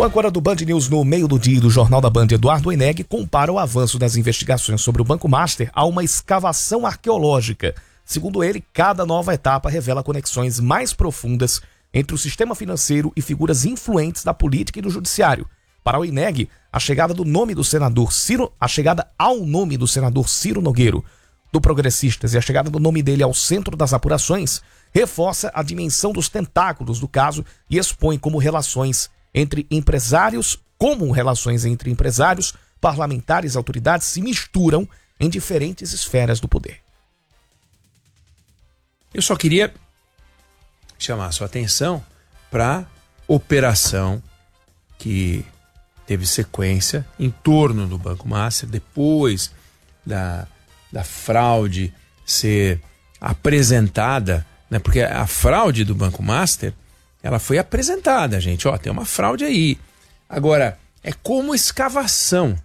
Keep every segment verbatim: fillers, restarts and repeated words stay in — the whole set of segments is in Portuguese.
O âncora do Band News no Meio do Dia do Jornal da Band, Eduardo Oineg, compara o avanço das investigações sobre o Banco Master a uma escavação arqueológica. Segundo ele, cada nova etapa revela conexões mais profundas entre o sistema financeiro e figuras influentes da política e do judiciário. Para Oineg, a chegada do nome do senador Ciro, a chegada ao nome do senador Ciro Nogueiro, do Progressistas, e a chegada do nome dele ao centro das apurações reforça a dimensão dos tentáculos do caso e expõe como relações entre empresários, como relações entre empresários, parlamentares e autoridades se misturam em diferentes esferas do poder. Eu só queria chamar a sua atenção para a operação que teve sequência em torno do Banco Master, depois da, da fraude ser apresentada, né? Porque a fraude do Banco Master, ela foi apresentada, gente, ó, tem uma fraude aí. Agora, é como escavação.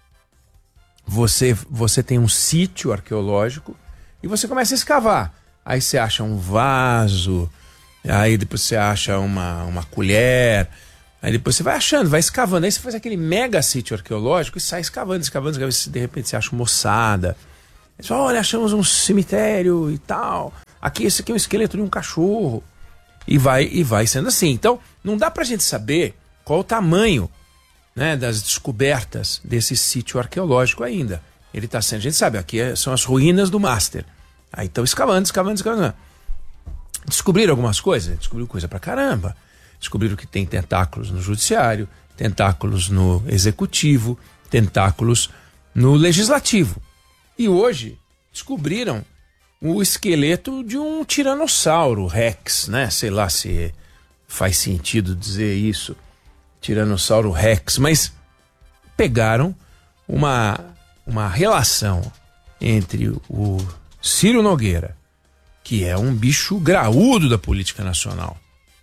Você, você tem um sítio arqueológico e você começa a escavar. Aí você acha um vaso, aí depois você acha uma, uma colher, aí depois você vai achando, vai escavando. Aí você faz aquele mega sítio arqueológico e sai escavando, escavando, escavando. De repente você acha uma ossada. Você fala, olha, achamos um cemitério e tal. Aqui, esse aqui é um esqueleto de um cachorro. E vai, e vai sendo assim. Então, não dá pra gente saber qual o tamanho, né, das descobertas desse sítio arqueológico ainda. Ele está sendo, a gente sabe, aqui são as ruínas do Master. Aí estão escavando, escavando, escavando. Descobriram algumas coisas? Descobriram coisa pra caramba. Descobriram que tem tentáculos no judiciário, tentáculos no executivo, tentáculos no legislativo. E hoje descobriram o esqueleto de um tiranossauro Rex, né? Sei lá se faz sentido dizer isso, tiranossauro Rex, mas pegaram uma, uma relação entre o Ciro Nogueira, que é um bicho graúdo da política nacional.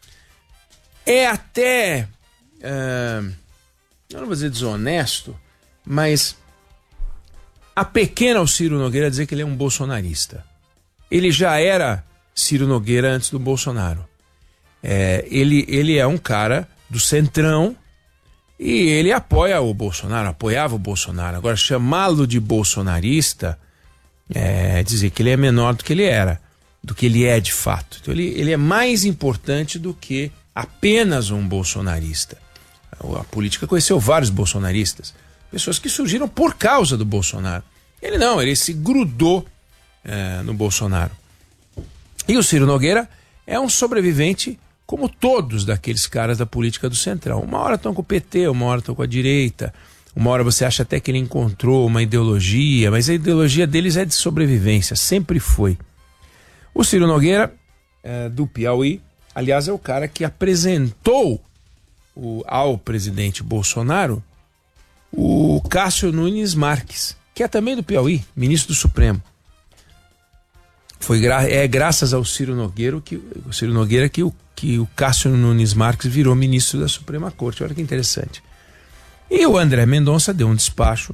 É até, uh, eu não vou dizer desonesto, mas apequena ao Ciro Nogueira dizer que ele é um bolsonarista. Ele já era Ciro Nogueira antes do Bolsonaro. É, ele, ele é um cara do centrão e ele apoia o Bolsonaro, apoiava o Bolsonaro. Agora, chamá-lo de bolsonarista é dizer que ele é menor do que ele era, do que ele é de fato. Então ele, ele é mais importante do que apenas um bolsonarista. A política conheceu vários bolsonaristas, pessoas que surgiram por causa do Bolsonaro. Ele não, ele se grudou é, no Bolsonaro. E o Ciro Nogueira é um sobrevivente como todos daqueles caras da política do Centrão. Uma hora estão com o P T, uma hora estão com a direita, uma hora você acha até que ele encontrou uma ideologia, mas a ideologia deles é de sobrevivência, sempre foi. O Ciro Nogueira, é, do Piauí, aliás, é o cara que apresentou o, ao presidente Bolsonaro o Cássio Nunes Marques, que é também do Piauí, ministro do Supremo. Foi gra é graças ao Ciro Nogueira que o Ciro Nogueira que o, que o Cássio Nunes Marques virou ministro da Suprema Corte. Olha que interessante. E o André Mendonça deu um despacho,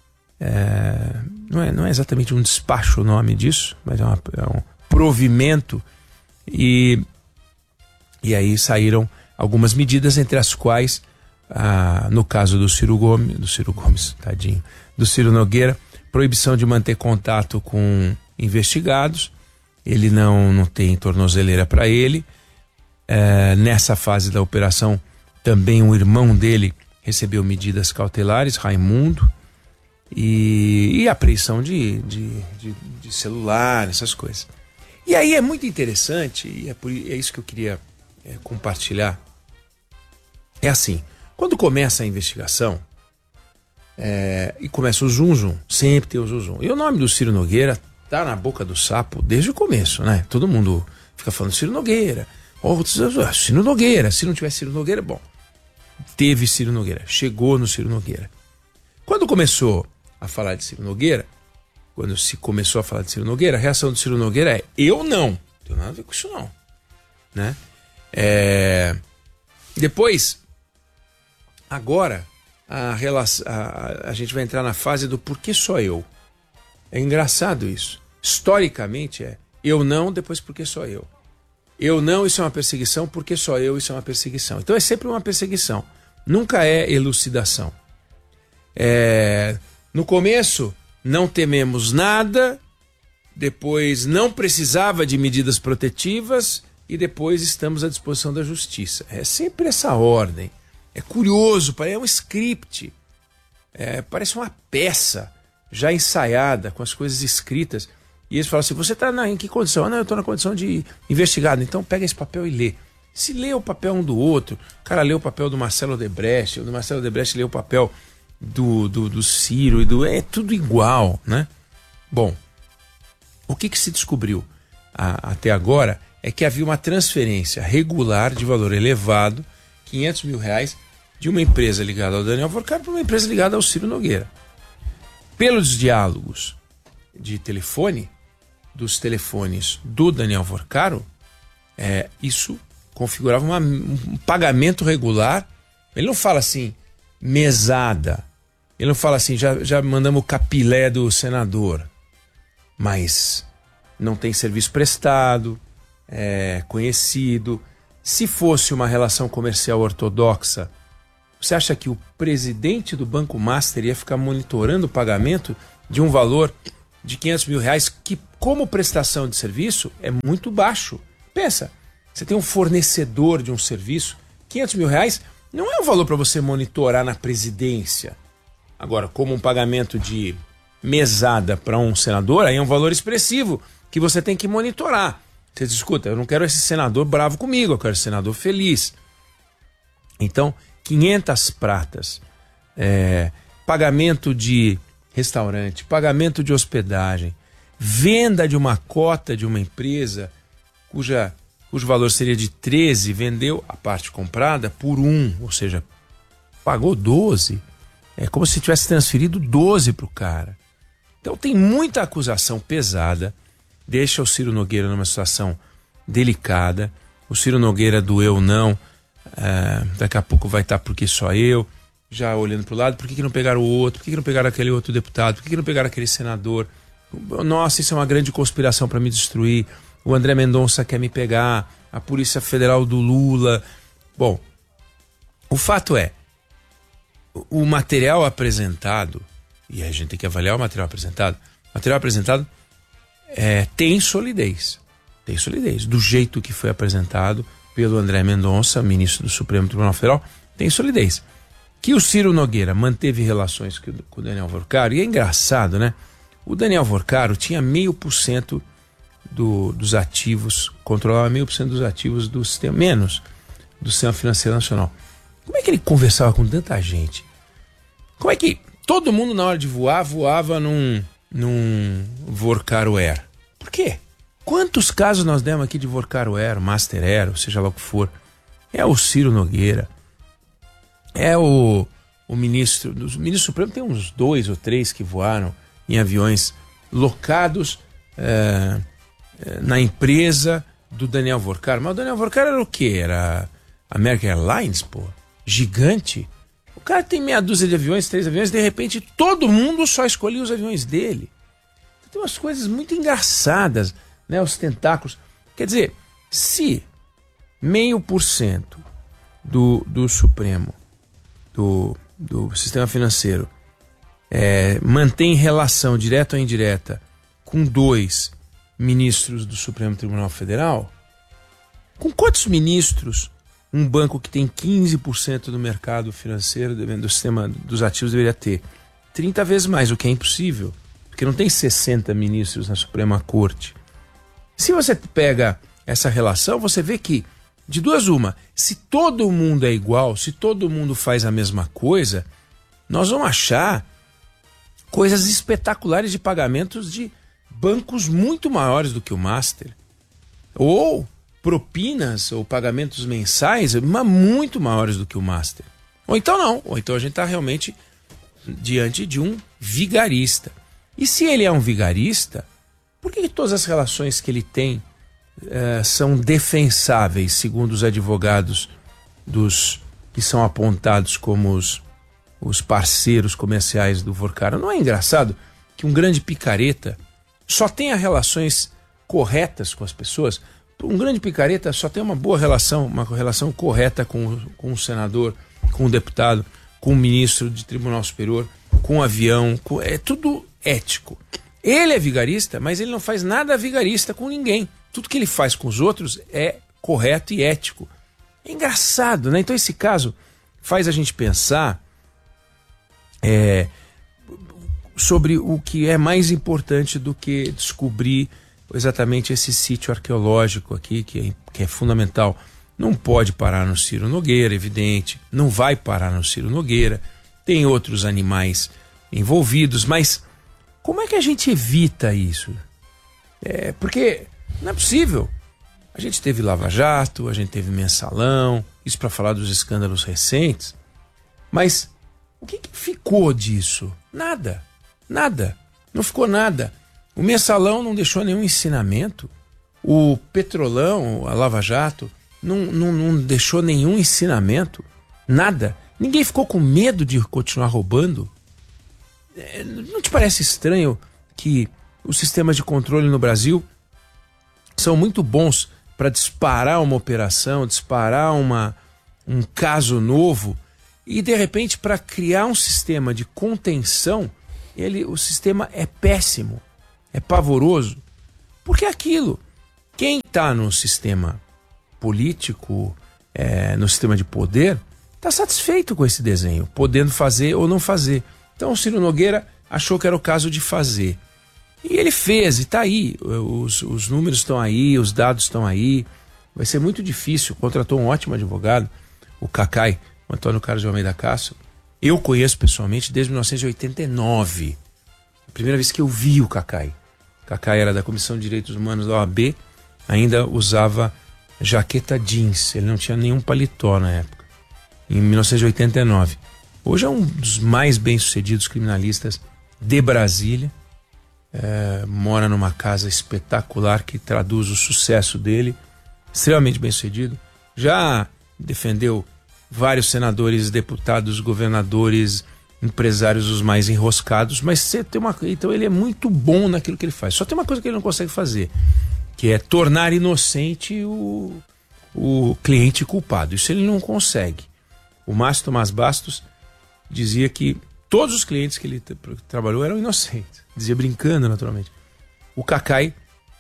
é, não, é, não é exatamente um despacho o nome disso, mas é, uma, é um provimento, e, e aí saíram algumas medidas, entre as quais, ah, no caso do Ciro Gomes, do Ciro Gomes, tadinho, do Ciro Nogueira, proibição de manter contato com investigados, ele não, não tem tornozeleira para ele. É, nessa fase da operação, também o irmão dele recebeu medidas cautelares, Raimundo, e, e apreensão de, de, de, de celular, essas coisas. E aí é muito interessante, e é, por, é isso que eu queria é, compartilhar. É assim, quando começa a investigação, é, e começa o zum zum, sempre tem o zum zum. E o nome do Ciro Nogueira tá na boca do sapo desde o começo, né? Todo mundo fica falando Ciro Nogueira, oh, Ciro Nogueira, se não tivesse Ciro Nogueira, bom, teve Ciro Nogueira, chegou no Ciro Nogueira. Quando começou a falar de Ciro Nogueira, quando se começou a falar de Ciro Nogueira, a reação do Ciro Nogueira é, eu não, não tenho nada a ver com isso não, né? É... Depois, agora, a, relação, a, a gente vai entrar na fase do porquê só eu. É engraçado isso. Historicamente é, eu não, depois porque só eu. Eu não, isso é uma perseguição, porque só eu, isso é uma perseguição. Então é sempre uma perseguição. nunca é elucidação. É, no começo, não tememos nada, depois não precisava de medidas protetivas e depois estamos à disposição da justiça. É sempre essa ordem. É curioso, é um script, é, parece uma peça já ensaiada, com as coisas escritas. E eles falam assim, você está em que condição? Ah, não, eu estou na condição de investigado. Então pega esse papel e lê. Se lê o papel um do outro, o cara lê o papel do Marcelo Odebrecht, o do Marcelo Odebrecht lê o papel do, do, do Ciro, e do, é tudo igual, né? Bom, o que, que se descobriu a, até agora é que havia uma transferência regular de valor elevado, quinhentos mil reais, de uma empresa ligada ao Daniel Alvorcaro para uma empresa ligada ao Ciro Nogueira. Pelos diálogos de telefone, dos telefones do Daniel Alvorcaro, é, isso configurava uma, um pagamento regular. Ele não fala assim, mesada. Ele não fala assim, já, já mandamos o capilé do senador. Mas não tem serviço prestado, é conhecido. Se fosse uma relação comercial ortodoxa, você acha que o presidente do Banco Master ia ficar monitorando o pagamento de um valor de quinhentos mil reais que, como prestação de serviço, é muito baixo? Pensa, você tem um fornecedor de um serviço, quinhentos mil reais não é um valor para você monitorar na presidência. Agora, como um pagamento de mesada para um senador, aí é um valor expressivo que você tem que monitorar. Você diz, escuta, eu não quero esse senador bravo comigo, eu quero esse senador feliz. Então, quinhentas pratas, é, pagamento de restaurante, pagamento de hospedagem, venda de uma cota de uma empresa cuja, cujo valor seria de treze, vendeu a parte comprada por um, ou seja, pagou doze. É como se tivesse transferido doze para o cara. Então tem muita acusação pesada, deixa o Ciro Nogueira numa situação delicada. O Ciro Nogueira do eu não, é, daqui a pouco vai estar porque só eu, já olhando para o lado, por que, que não pegaram o outro, por que, que não pegaram aquele outro deputado, por que, que não pegaram aquele senador? Nossa, isso é uma grande conspiração para me destruir. O André Mendonça quer me pegar, a Polícia Federal do Lula. Bom, o fato é, o material apresentado, e a gente tem que avaliar o material apresentado, o material apresentado é, tem solidez, tem solidez, do jeito que foi apresentado pelo André Mendonça, ministro do Supremo Tribunal Federal, tem solidez. Que o Ciro Nogueira manteve relações com o Daniel Alvorcaro, e é engraçado, né? O Daniel Alvorcaro tinha meio por cento do, dos ativos, controlava meio por cento dos ativos do sistema, menos do sistema financeiro nacional. Como é que ele conversava com tanta gente? Como é que todo mundo na hora de voar, voava num, num Vorcaro Air? Por quê? Quantos casos nós demos aqui de Vorcaro Air, Master Air, ou seja lá o que for? É o Ciro Nogueira, é o, o ministro, o ministro Supremo tem uns dois ou três que voaram em aviões locados é, na empresa do Daniel Alvorcaro. Mas o Daniel Alvorcaro era o quê? Era American Airlines, pô? Gigante. O cara tem meia dúzia de aviões, três aviões, de repente todo mundo só escolhia os aviões dele. Tem umas coisas muito engraçadas, né? Os tentáculos. Quer dizer, se meio por cento do, do Supremo, do, do sistema financeiro, é, mantém relação direta ou indireta com dois ministros do Supremo Tribunal Federal, com quantos ministros um banco que tem quinze por cento do mercado financeiro, do sistema dos ativos, deveria ter? trinta vezes mais, o que é impossível, porque não tem sessenta ministros na Suprema Corte. Se você pega essa relação, você vê que, de duas uma, se todo mundo é igual, se todo mundo faz a mesma coisa, nós vamos achar coisas espetaculares de pagamentos de bancos muito maiores do que o Master. Ou propinas ou pagamentos mensais mas muito maiores do que o Master. Ou então não, ou então a gente está realmente diante de um vigarista. E se ele é um vigarista, por que todas as relações que ele tem eh, são defensáveis, segundo os advogados dos que são apontados como os, os parceiros comerciais do Vorcaro? Não é engraçado que um grande picareta só tenha relações corretas com as pessoas? Um grande picareta só tem uma boa relação, uma relação correta com, com o senador com o deputado, com o ministro de Tribunal Superior, com o avião, com... é tudo ético. Ele é vigarista, mas ele não faz nada vigarista com ninguém. Tudo que ele faz com os outros é correto e ético. É engraçado, né? Então esse caso faz a gente pensar é, sobre o que é mais importante do que descobrir exatamente esse sítio arqueológico aqui, que é, que é fundamental. Não pode parar no Ciro Nogueira, evidente, não vai parar no Ciro Nogueira, tem outros animais envolvidos, mas como é que a gente evita isso? É, porque não é possível. A gente teve Lava Jato, a gente teve Mensalão, isso para falar dos escândalos recentes, mas o que, que ficou disso? Nada, nada, não ficou nada. O Mensalão não deixou nenhum ensinamento, o Petrolão, a Lava Jato, não, não, não deixou nenhum ensinamento, nada. Ninguém ficou com medo de continuar roubando. É, não te parece estranho que os sistemas de controle no Brasil são muito bons para disparar uma operação, disparar uma, um caso novo e de repente para criar um sistema de contenção, ele, o sistema é péssimo, é pavoroso, porque é aquilo, quem está no sistema político, é, no sistema de poder, está satisfeito com esse desenho, podendo fazer ou não fazer. Então o Ciro Nogueira achou que era o caso de fazer. E ele fez, e está aí. Os, os números estão aí, os dados estão aí. Vai ser muito difícil. Contratou um ótimo advogado, o Cacai, o Antônio Carlos de Almeida Castro. Eu conheço pessoalmente desde mil novecentos e oitenta e nove. A primeira vez que eu vi o Cacai. O Cacai era da Comissão de Direitos Humanos da O A B, ainda usava jaqueta jeans. Ele não tinha nenhum paletó na época. Em mil novecentos e oitenta e nove. Hoje é um dos mais bem-sucedidos criminalistas de Brasília. É, mora numa casa espetacular que traduz o sucesso dele. Extremamente bem-sucedido. Já defendeu vários senadores, deputados, governadores, empresários os mais enroscados. Mas você tem uma... Então ele é muito bom naquilo que ele faz. Só tem uma coisa que ele não consegue fazer, que é tornar inocente o, o cliente culpado. Isso ele não consegue. O Márcio Tomás Bastos dizia que todos os clientes que ele trabalhou eram inocentes. Dizia brincando, naturalmente. O Cacai,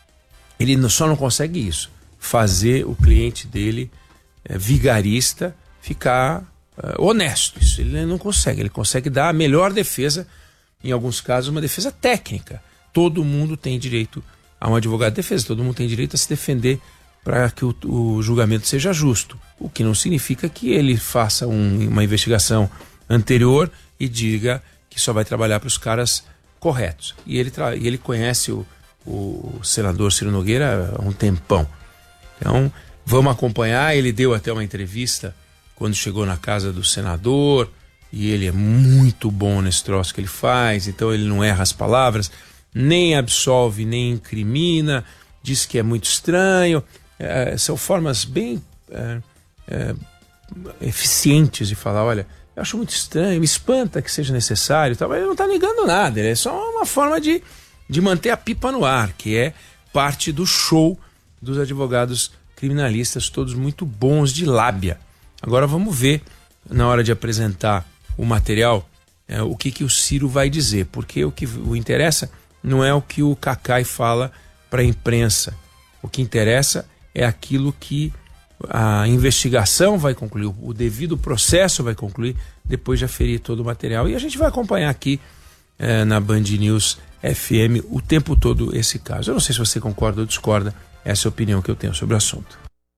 ele só não consegue isso. Fazer o cliente dele, é, vigarista, ficar é, honesto. Isso ele não consegue. Ele consegue dar a melhor defesa, em alguns casos, uma defesa técnica. Todo mundo tem direito a um advogado de defesa. Todo mundo tem direito a se defender para que o, o julgamento seja justo. O que não significa que ele faça um, uma investigação anterior e diga que só vai trabalhar para os caras corretos. E ele, tra- e ele conhece o, o senador Ciro Nogueira há um tempão. Então, vamos acompanhar. Ele deu até uma entrevista quando chegou na casa do senador, e ele é muito bom nesse troço que ele faz, então ele não erra as palavras, nem absolve, nem incrimina, diz que é muito estranho. É, são formas bem é, é, eficientes de falar, olha, eu acho muito estranho, me espanta que seja necessário, tá? Mas ele não está negando nada, ele é só uma forma de, de manter a pipa no ar, que é parte do show dos advogados criminalistas, todos muito bons de lábia. Agora vamos ver, na hora de apresentar o material, é, o que, que o Ciro vai dizer, porque o que o interessa não é o que o Cacai fala para a imprensa, o que interessa é aquilo que a investigação vai concluir, o devido processo vai concluir depois de aferir todo o material. E a gente vai acompanhar aqui é, na Band News F M o tempo todo esse caso. Eu não sei se você concorda ou discorda, essa é a opinião que eu tenho sobre o assunto.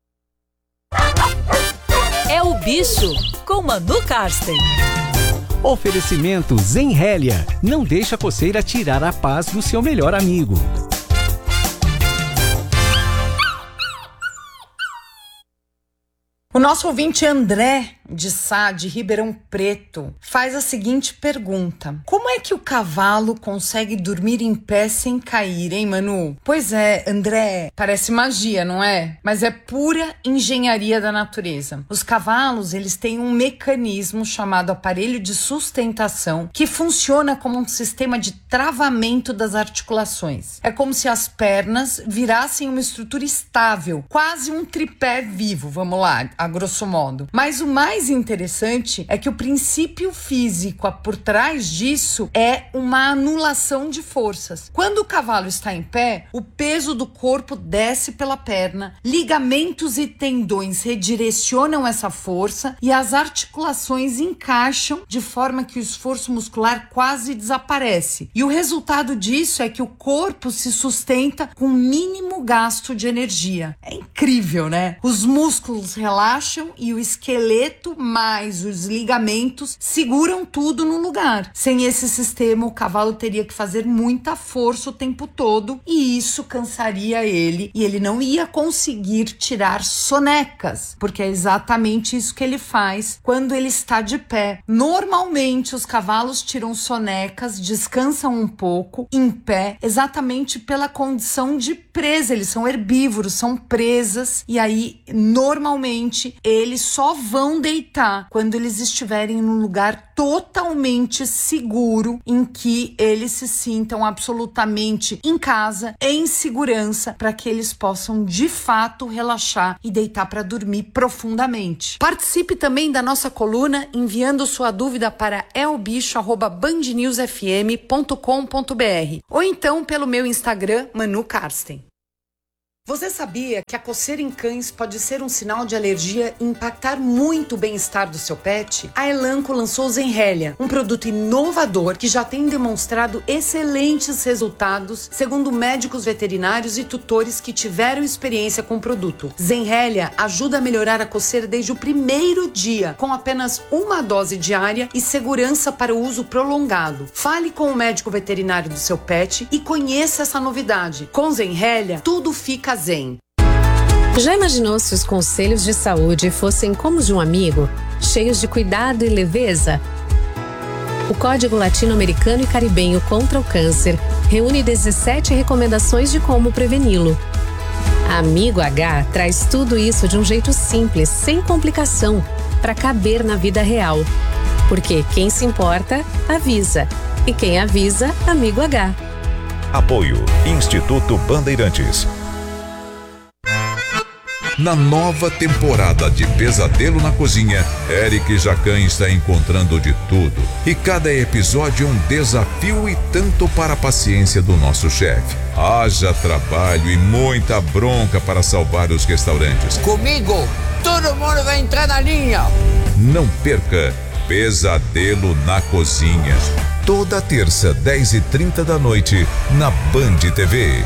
É o Bicho, com Manu Karsten. Oferecimento Zenrélia. Não deixa a coceira tirar a paz do seu melhor amigo. O nosso ouvinte André de Sá, de Ribeirão Preto, faz a seguinte pergunta: como é que o cavalo consegue dormir em pé sem cair, hein, Manu? Pois é, André, parece magia, não é? Mas é pura engenharia da natureza. Os cavalos, eles têm um mecanismo chamado aparelho de sustentação, que funciona como um sistema de travamento das articulações. É como se as pernas virassem uma estrutura estável, quase um tripé vivo, vamos lá, a grosso modo. Mas o mais interessante é que o princípio físico por trás disso é uma anulação de forças. Quando o cavalo está em pé, o peso do corpo desce pela perna, ligamentos e tendões redirecionam essa força e as articulações encaixam de forma que o esforço muscular quase desaparece. E o resultado disso é que o corpo se sustenta com mínimo gasto de energia. É incrível, né? Os músculos relaxam e o esqueleto mais os ligamentos seguram tudo no lugar. Sem esse sistema, o cavalo teria que fazer muita força o tempo todo e isso cansaria ele e ele não ia conseguir tirar sonecas, porque é exatamente isso que ele faz quando ele está de pé. Normalmente, os cavalos tiram sonecas, descansam um pouco em pé, exatamente pela condição de presa. Eles são herbívoros, são presas e aí, normalmente, eles só vão deitar quando eles estiverem num lugar totalmente seguro em que eles se sintam absolutamente em casa, em segurança, para que eles possam de fato relaxar e deitar para dormir profundamente. Participe também da nossa coluna enviando sua dúvida para elbicho arroba band news f m ponto com ponto b r ou então pelo meu Instagram, Manu Karsten. Você sabia que a coceira em cães pode ser um sinal de alergia e impactar muito o bem-estar do seu pet? A Elanco lançou o Zenrelia, um produto inovador que já tem demonstrado excelentes resultados, segundo médicos veterinários e tutores que tiveram experiência com o produto. Zenrelia ajuda a melhorar a coceira desde o primeiro dia, com apenas uma dose diária e segurança para o uso prolongado. Fale com o médico veterinário do seu pet e conheça essa novidade. Com Zenrelia, tudo fica zen. Já imaginou se os conselhos de saúde fossem como os de um amigo, cheios de cuidado e leveza? O Código Latino-Americano e Caribenho contra o Câncer reúne dezessete recomendações de como preveni-lo. Amigo H traz tudo isso de um jeito simples, sem complicação, para caber na vida real. Porque quem se importa, avisa. E quem avisa, Amigo H. Apoio Instituto Bandeirantes. Na nova temporada de Pesadelo na Cozinha, Eric Jacan está encontrando de tudo. E cada episódio é um desafio e tanto para a paciência do nosso chefe. Haja trabalho e muita bronca para salvar os restaurantes. Comigo, todo mundo vai entrar na linha. Não perca Pesadelo na Cozinha. Toda terça, dez e trinta da noite, na Band T V.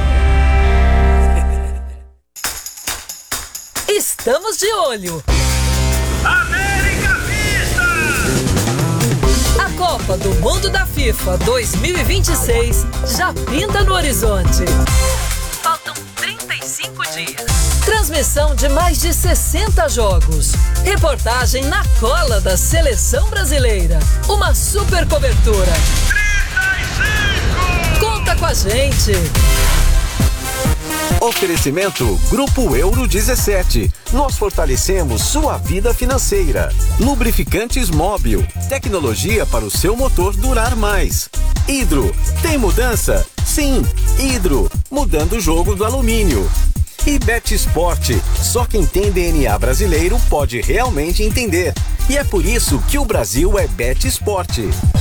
Estamos de olho. América Vista! A Copa do Mundo da FIFA dois mil e vinte e seis já pinta no horizonte. Faltam trinta e cinco dias. Transmissão de mais de sessenta jogos. Reportagem na cola da seleção brasileira. Uma super cobertura. trinta e cinco! Conta com a gente. Oferecimento Grupo Euro dezessete. Nós fortalecemos sua vida financeira. Lubrificantes Móbil. Tecnologia para o seu motor durar mais. Hidro. Tem mudança? Sim. Hidro. Mudando o jogo do alumínio. E Bet Sport. Só quem tem D N A brasileiro pode realmente entender. E é por isso que o Brasil é Bet Sport.